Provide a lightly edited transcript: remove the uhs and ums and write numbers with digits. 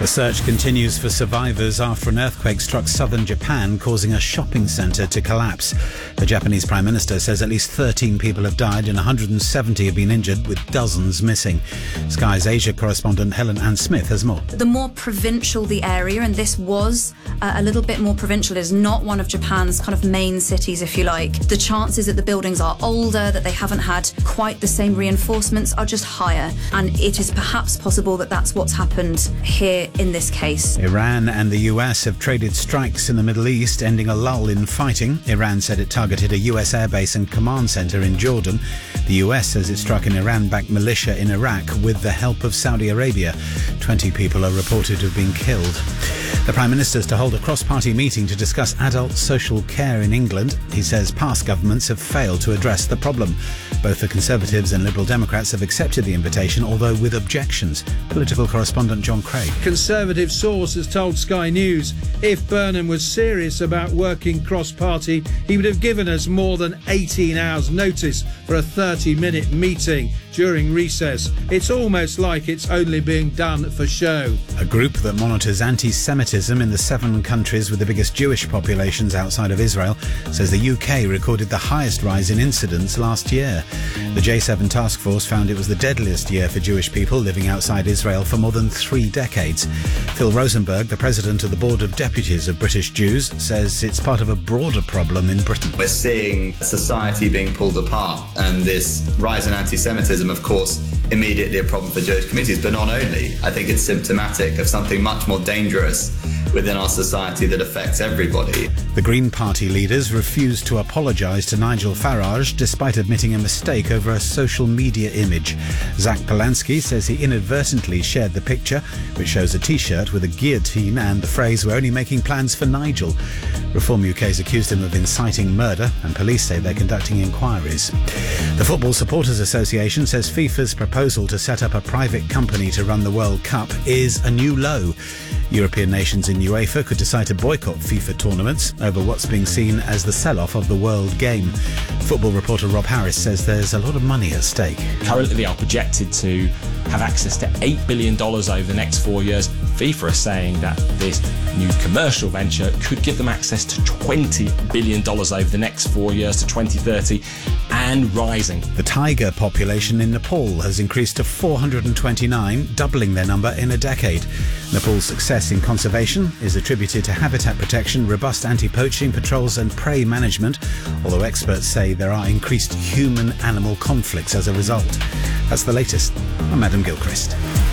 The search continues for survivors after an earthquake struck southern Japan, causing a shopping centre to collapse. The Japanese Prime Minister says at least 13 people have died and 170 have been injured, with dozens missing. Sky's Asia correspondent Helen Ann Smith has more. The more provincial the area, and this was a little bit more provincial, it is not one of Japan's kind of main cities, if you like. The chances that the buildings are older, that they haven't had quite the same reinforcements, are just higher. And it is perhaps possible that that's what's happened here in this case. Iran and the US have traded strikes in the Middle East, ending a lull in fighting. Iran said it targeted a US airbase and command centre in Jordan. The US says it struck an Iran-backed militia in Iraq with the help of Saudi Arabia. 20 people are reported to have been killed. The Prime Minister is to hold a cross-party meeting to discuss adult social care in England. He says past governments have failed to address the problem. Both the Conservatives and Liberal Democrats have accepted the invitation, although with objections. Political correspondent John Craig. Conservative source has told Sky News if Burnham was serious about working cross-party, he would have given us more than 18 hours notice for a 30-minute meeting during recess. It's almost like it's only being done for show. A group that monitors anti-Semitism in the 7 countries with the biggest Jewish populations outside of Israel says the UK recorded the highest rise in incidents last year. The J7 task force found it was the deadliest year for Jewish people living outside Israel for more than 3 decades. Phil Rosenberg, the president of the Board of Deputies of British Jews, says it's part of a broader problem in Britain. We're seeing society being pulled apart, and this rise in anti-Semitism, of course, immediately a problem for Jewish communities, but not only. I think it's symptomatic of something much more dangerous within our society that affects everybody. The Green Party leaders refused to apologise to Nigel Farage despite admitting a mistake over a social media image. Zach Polanski says he inadvertently shared the picture, which shows a T-shirt with a guillotine and the phrase "We're only making plans for Nigel." Reform UK has accused him of inciting murder, and police say they're conducting inquiries. The Football Supporters Association says FIFA's proposal to set up a private company to run the World Cup is a new low. European nations in UEFA could decide to boycott FIFA tournaments over what's being seen as the sell-off of the World Game. Football reporter Rob Harris says there's a lot of money at stake. Currently they are projected to have access to $8 billion over the next 4 years. FIFA is saying that this new commercial venture could give them access to $20 billion over the next 4 years to 2030 and rising. The tiger population in Nepal has increased to 429, doubling their number in a decade. Nepal's success in conservation is attributed to habitat protection, robust anti-poaching patrols and prey management, although experts say there are increased human-animal conflicts as a result. That's the latest. I'm Adam Gilchrist.